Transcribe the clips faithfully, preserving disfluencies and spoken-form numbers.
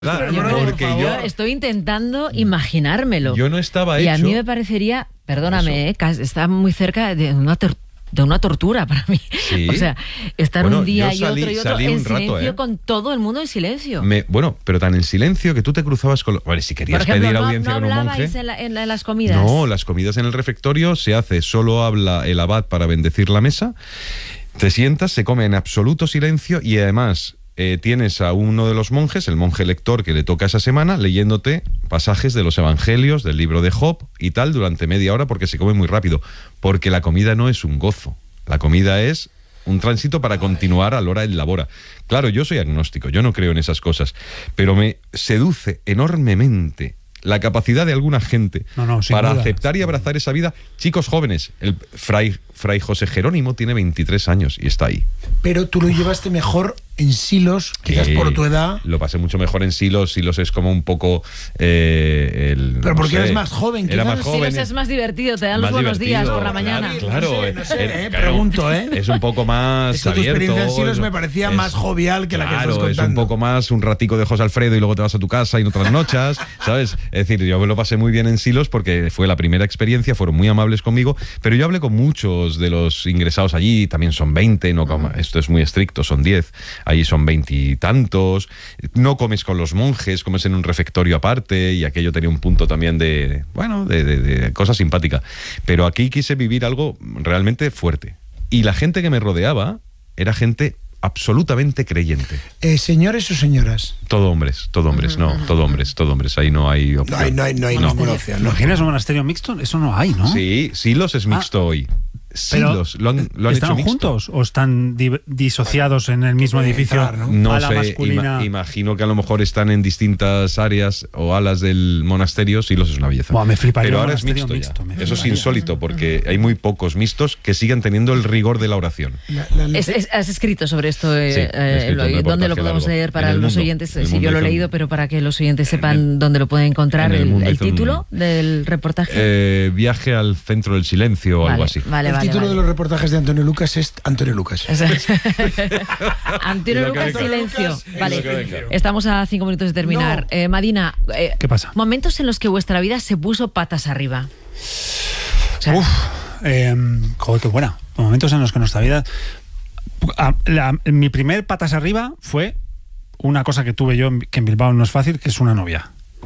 Claro, yo, porque yo, yo estoy intentando imaginármelo. Yo no estaba y hecho. a mí me parecería, perdóname, eh, está muy cerca de una tor de una tortura para mí. ¿Sí? O sea, estar bueno, un día salí, y otro y otro en un silencio rato, ¿eh? con todo el mundo en silencio. Me, bueno, pero tan en silencio que tú te cruzabas con... Lo, bueno, si querías Por ejemplo, pedir no, audiencia no con un monje... en, la, en, la, en las comidas. No, las comidas en el refectorio se hace, solo habla el abad para bendecir la mesa, te sientas, se come en absoluto silencio y además... Eh, tienes a uno de los monjes, el monje lector que le toca esa semana, leyéndote pasajes de los evangelios, del libro de Job y tal, durante media hora, porque se come muy rápido. Porque la comida no es un gozo, la comida es un tránsito para continuar a l'hora et labora. Claro, yo soy agnóstico, yo no creo en esas cosas, pero me seduce enormemente la capacidad de alguna gente no, no, para duda. aceptar y abrazar esa vida. Chicos jóvenes, el fray, fray José Jerónimo tiene veintitrés años y está ahí. Pero tú lo llevaste mejor en Silos, quizás eh, por tu edad. Lo pasé mucho mejor en Silos. Silos es como un poco... Eh, el, pero no porque sé, eres más joven. Era más Silos joven. es más divertido, te dan los buenos días por la mañana. Claro, claro, no sé, no sé, eh, eh, claro, pregunto, ¿eh? Es un poco más es que abierto. Tu experiencia en Silos me parecía es, más jovial que claro, la que estás contando. Es un poco más un ratico de José Alfredo y luego te vas a tu casa y no trasnochas, ¿sabes? Es decir, yo me lo pasé muy bien en Silos porque fue la primera experiencia, fueron muy amables conmigo, pero yo hablé con muchos de los ingresados allí, también son veinte, no, uh-huh. Esto es muy estricto, son diez, allí son veintitantos, no comes con los monjes, comes en un refectorio aparte y aquello tenía un punto también de, bueno, de, de, de cosa simpática. Pero aquí quise vivir algo realmente fuerte. Y la gente que me rodeaba era gente absolutamente creyente. Eh, ¿Señores o señoras? Todo hombres, todo hombres, no, todo hombres, todo hombres, ahí no hay opción. No hay, no hay, no hay no. ninguna opción. ¿No? ¿Imaginas un monasterio mixto? Eso no hay, ¿no? Sí, Silos es mixto ah. hoy. Silos, lo han, lo han ¿están hecho mixto. juntos o están di disociados en el mismo edificio? Claro, ¿no? No ala sé, masculina? ima imagino que a lo mejor están en distintas áreas o alas del monasterio. Silos es una belleza. Buah, me fliparía. Pero ahora es mixto, mixto ya. Eso es insólito porque hay muy pocos mixtos que siguen teniendo el rigor de la oración. La, la es, es, has escrito sobre esto, eh, sí, eh, lo, ¿dónde lo podemos largo. leer para los mundo, oyentes? Sí, yo lo he leído, pero para que los oyentes sepan el, dónde lo pueden encontrar, el, el, el título un, del reportaje. Eh, viaje al centro del silencio o vale, algo así. Vale, el vale, título vale. de los reportajes de Antonio Lucas es Antonio Lucas. Antonio Lucas, silencio. Lucas, vale, estamos a cinco minutos de terminar. No. Eh, Madina, eh, ¿qué pasa? Momentos en los que vuestra vida se puso patas arriba. O sea, Uf, eh, joder, qué buena. Momentos en los que nuestra vida... A, la, mi primer patas arriba fue una cosa que tuve yo, que en Bilbao no es fácil, que es una novia.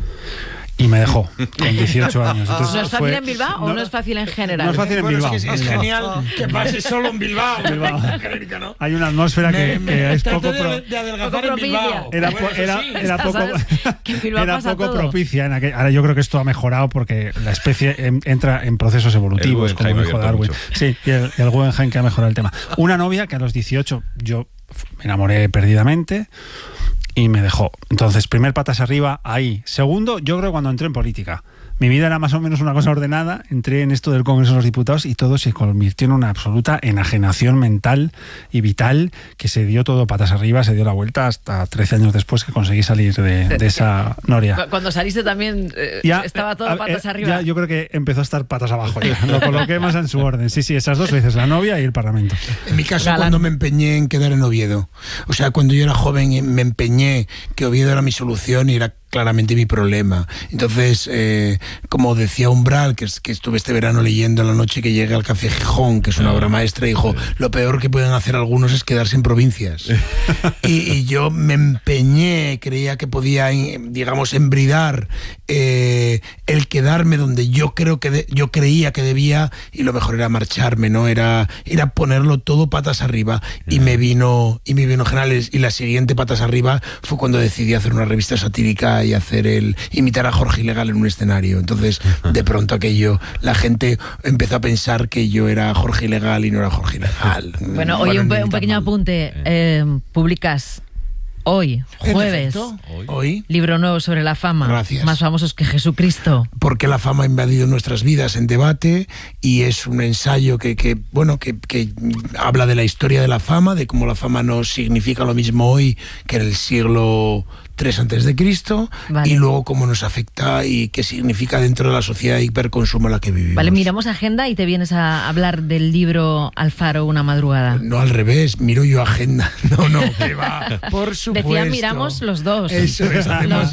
Y me dejó con dieciocho años. Entonces, ¿no es fácil fue, en Bilbao no, o no es fácil en general? No es fácil en bueno, Bilbao. Es, que es, es genial que pase solo en Bilbao. Bilbao. ¿no? Hay una atmósfera me, que, me, que me es poco, de, pro, de adelgazar poco en Bilbao. Era, bueno, era, sí. era poco, era poco todo. propicia. En aquel, ahora yo creo que esto ha mejorado porque la especie en, entra en procesos evolutivos, como dijo Darwin. Sí, y el, y el Guggenheim que ha mejorado el tema. Una novia que a los dieciocho yo me enamoré perdidamente y me dejó. Entonces, primer patas arriba, ahí. Segundo, yo creo cuando entré en política. Mi vida era más o menos una cosa ordenada, entré en esto del Congreso de los Diputados y todo se convirtió en una absoluta enajenación mental y vital que se dio todo patas arriba, se dio la vuelta hasta trece años después que conseguí salir de, de esa noria. Cuando saliste también eh, ya, estaba todo a, patas eh, arriba. Ya, yo creo que empezó a estar patas abajo ya. Lo coloqué más en su orden. Sí, sí, esas dos veces, la novia y el Parlamento. En mi caso, Galán. Cuando me empeñé en quedar en Oviedo. O sea, cuando yo era joven me empeñé que Oviedo era mi solución y era claramente mi problema. Entonces, eh, como decía Umbral, que, es, que estuve este verano leyendo en la noche que llegué al Café Gijón, que es una obra maestra, dijo, lo peor que pueden hacer algunos es quedarse en provincias. y, y yo me empeñé, creía que podía, digamos, embridar eh, el quedarme donde yo creo que de, yo creía que debía, y lo mejor era marcharme, ¿no? Era, era ponerlo todo patas arriba, y me vino, y me vino genial. Y la siguiente patas arriba fue cuando decidí hacer una revista satírica y hacer el imitar a Jorge Ilegal en un escenario. Entonces, de pronto aquello, la gente empezó a pensar que yo era Jorge Ilegal y no era Jorge Ilegal. Bueno, oye, un, pe un pequeño apunte. Eh, publicas hoy, jueves, hoy, libro nuevo sobre la fama. Gracias. Más famosos que Jesucristo. Porque la fama ha invadido nuestras vidas en debate, y es un ensayo que, que bueno, que, que habla de la historia de la fama, de cómo la fama no significa lo mismo hoy que en el siglo tres antes de Cristo, vale. y luego cómo nos afecta y qué significa dentro de la sociedad de hiperconsumo en la que vivimos. Vale, miramos agenda y te vienes a hablar del libro Alfaro, una madrugada. No, al revés, miro yo agenda. No, no, que va, por supuesto. Decía miramos los dos. Eso es, hacemos,